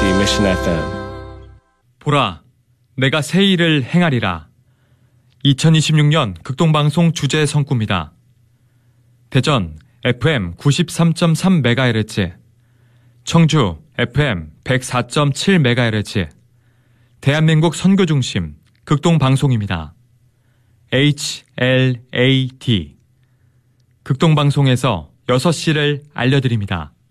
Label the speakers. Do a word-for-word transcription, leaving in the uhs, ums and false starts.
Speaker 1: 엠비씨 Mission 에프엠.
Speaker 2: 보라, 내가 새 일을 행하리라. 이천이십육 년 극동방송 주제 성구입니다. 대전 에프엠 구십삼 점 삼 메가헤르츠, 청주 에프엠 백사 점 칠 메가헤르츠, 대한민국 선교중심 극동방송입니다. 에이치 엘 에이 티. 극동방송에서 여섯 시를 알려드립니다.